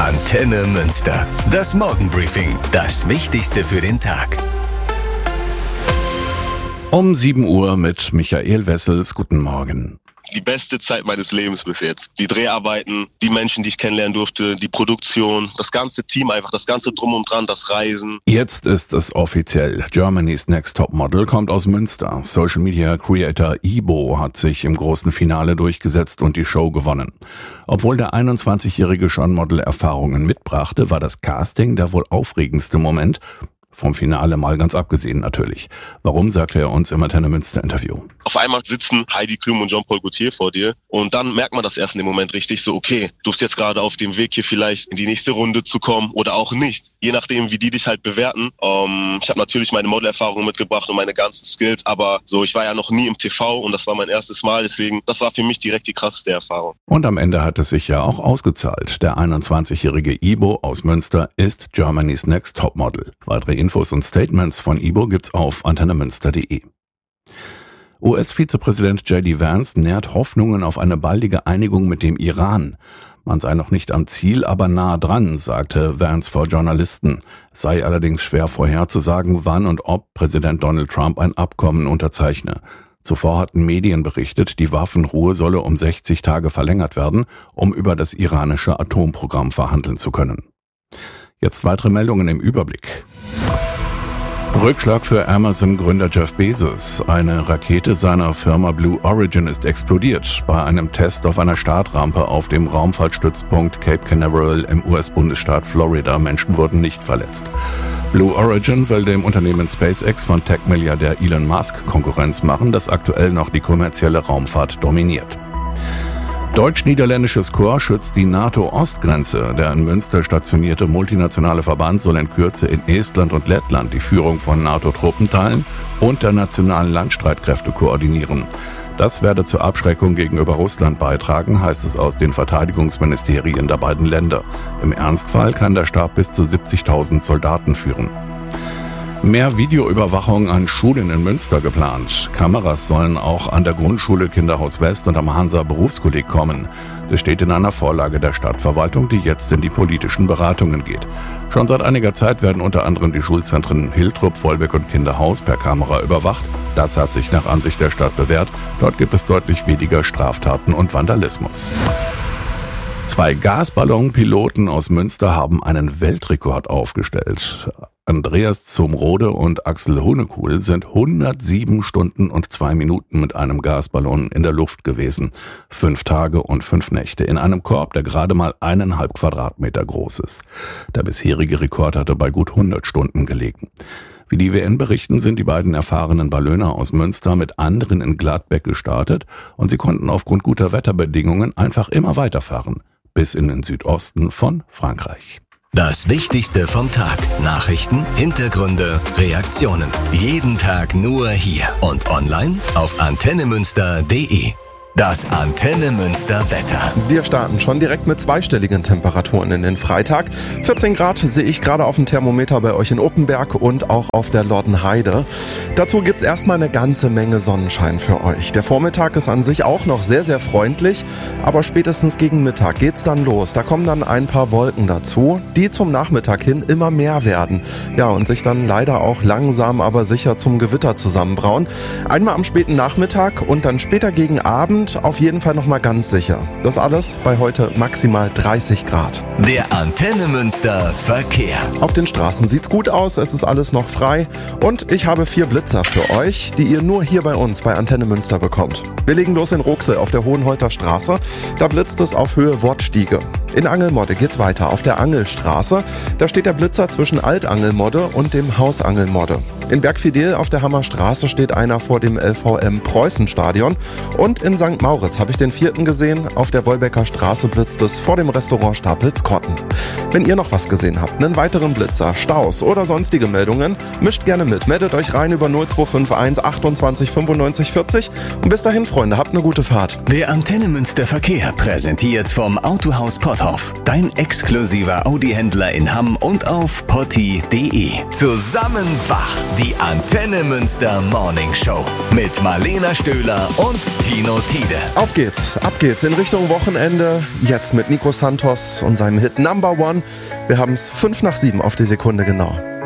Antenne Münster. Das Morgenbriefing. Das Wichtigste für den Tag. Um 7 Uhr mit Michael Wessels. Guten Morgen. Die beste Zeit meines Lebens bis jetzt. Die Dreharbeiten, die Menschen, die ich kennenlernen durfte, die Produktion, das ganze Team einfach, das ganze Drum und Dran, das Reisen. Jetzt ist es offiziell. Germany's Next Topmodel kommt aus Münster. Social Media Creator Ibo hat sich im großen Finale durchgesetzt und die Show gewonnen. Obwohl der 21-Jährige schon Modelerfahrungen mitbrachte, war das Casting der wohl aufregendste Moment. Vom Finale mal ganz abgesehen natürlich. Warum, sagte er uns im Antenne Münster Interview. Auf einmal sitzen Heidi Klum und Jean-Paul Gaultier vor dir und dann merkt man das erst in dem Moment richtig so, okay, du bist jetzt gerade auf dem Weg hier vielleicht in die nächste Runde zu kommen oder auch nicht. Je nachdem, wie die dich halt bewerten. Ich habe natürlich meine Modelerfahrung mitgebracht und meine ganzen Skills, aber so, ich war ja noch nie im TV und das war mein erstes Mal, deswegen, das war für mich direkt die krasseste Erfahrung. Und am Ende hat es sich ja auch ausgezahlt. Der 21-jährige Ibo aus Münster ist Germany's Next Topmodel. Weitere Infos und Statements von Ibo gibt's auf antennemünster.de. US-Vizepräsident J.D. Vance nährt Hoffnungen auf eine baldige Einigung mit dem Iran. Man sei noch nicht am Ziel, aber nah dran, sagte Vance vor Journalisten. Es sei allerdings schwer vorherzusagen, wann und ob Präsident Donald Trump ein Abkommen unterzeichne. Zuvor hatten Medien berichtet, die Waffenruhe solle um 60 Tage verlängert werden, um über das iranische Atomprogramm verhandeln zu können. Jetzt weitere Meldungen im Überblick. Rückschlag für Amazon-Gründer Jeff Bezos. Eine Rakete seiner Firma Blue Origin ist explodiert bei einem Test auf einer Startrampe auf dem Raumfahrtstützpunkt Cape Canaveral im US-Bundesstaat Florida. Menschen wurden nicht verletzt. Blue Origin will dem Unternehmen SpaceX von Tech-Milliardär Elon Musk Konkurrenz machen, das aktuell noch die kommerzielle Raumfahrt dominiert. Deutsch-niederländisches Korps schützt die NATO-Ostgrenze. Der in Münster stationierte multinationale Verband soll in Kürze in Estland und Lettland die Führung von NATO-Truppenteilen und der nationalen Landstreitkräfte koordinieren. Das werde zur Abschreckung gegenüber Russland beitragen, heißt es aus den Verteidigungsministerien der beiden Länder. Im Ernstfall kann der Stab bis zu 70.000 Soldaten führen. Mehr Videoüberwachung an Schulen in Münster geplant. Kameras sollen auch an der Grundschule Kinderhaus West und am Hansa Berufskolleg kommen. Das steht in einer Vorlage der Stadtverwaltung, die jetzt in die politischen Beratungen geht. Schon seit einiger Zeit werden unter anderem die Schulzentren Hiltrup, Wolbeck und Kinderhaus per Kamera überwacht. Das hat sich nach Ansicht der Stadt bewährt. Dort gibt es deutlich weniger Straftaten und Vandalismus. 2 Gasballonpiloten aus Münster haben einen Weltrekord aufgestellt. Andreas Zumrode und Axel Hunnekuhl sind 107 Stunden und 2 Minuten mit einem Gasballon in der Luft gewesen. 5 Tage und 5 Nächte in einem Korb, der gerade mal 1,5 Quadratmeter groß ist. Der bisherige Rekord hatte bei gut 100 Stunden gelegen. Wie die WN berichten, sind die beiden erfahrenen Ballöner aus Münster mit anderen in Gladbeck gestartet und sie konnten aufgrund guter Wetterbedingungen einfach immer weiterfahren, bis in den Südosten von Frankreich. Das Wichtigste vom Tag. Nachrichten, Hintergründe, Reaktionen. Jeden Tag nur hier und online auf antennemünster.de. Das Antenne Münster Wetter. Wir starten schon direkt mit zweistelligen Temperaturen in den Freitag. 14 Grad sehe ich gerade auf dem Thermometer bei euch in Oppenberg und auch auf der Lordenheide. Dazu gibt's erstmal eine ganze Menge Sonnenschein für euch. Der Vormittag ist an sich auch noch sehr, sehr freundlich, aber spätestens gegen Mittag geht's dann los. Da kommen dann ein paar Wolken dazu, die zum Nachmittag hin immer mehr werden. Ja, und sich dann leider auch langsam, aber sicher zum Gewitter zusammenbrauen. Einmal am späten Nachmittag und dann später gegen Abend auf jeden Fall nochmal ganz sicher. Das alles bei heute maximal 30 Grad. Der Antenne Münster Verkehr. Auf den Straßen sieht's gut aus, es ist alles noch frei und ich habe 4 Blitzer für euch, die ihr nur hier bei uns bei Antenne Münster bekommt. Wir legen los in Ruxel auf der Hohenholter Straße. Da blitzt es auf Höhe Wortstiege. In Angelmodde geht's weiter auf der Angelstraße. Da steht der Blitzer zwischen Altangelmodde und dem Haus Angelmodde. In Bergfidel auf der Hammerstraße steht einer vor dem LVM Preußenstadion und in St. Mauritz habe ich den 4. gesehen. Auf der Wolbecker Straße blitzt es vor dem Restaurant Stapelskotten. Wenn ihr noch was gesehen habt, einen weiteren Blitzer, Staus oder sonstige Meldungen, mischt gerne mit. Meldet euch rein über 0251 28 95 40 und bis dahin, Freunde, habt eine gute Fahrt. Der Antenne Münster Verkehr präsentiert vom Autohaus Potthoff. Dein exklusiver Audi-Händler in Hamm und auf potti.de. Zusammen wach, die Antenne Münster Morning Show mit Marlena Stöhler und Tino Thiel. Freude. Auf geht's, ab geht's in Richtung Wochenende. Jetzt mit Nico Santos und seinem Hit Number One. Wir haben's 5 nach 7 auf die Sekunde genau.